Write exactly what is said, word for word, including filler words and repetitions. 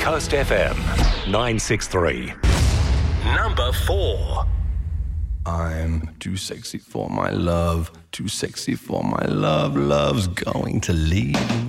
Coast F M, nine six three. Number four. I'm too sexy for my love, too sexy for my love, love's going to leave